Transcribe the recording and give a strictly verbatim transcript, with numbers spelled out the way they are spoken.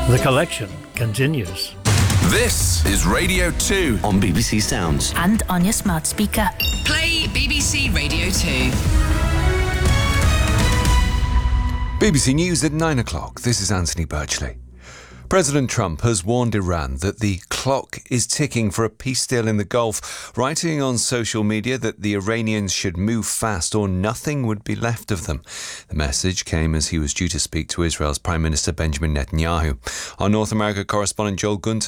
The collection continues. This is Radio two on B B C Sounds and on your smart speaker. Play B B C Radio two. B B C News at nine o'clock. This is Anthony Birchley. President Trump has warned Iran that the clock is ticking for a peace deal in the Gulf, writing on social media that the Iranians should move fast or nothing would be left of them. The message came as he was due to speak to Israel's Prime Minister Benjamin Netanyahu. Our North America correspondent Joel Gunter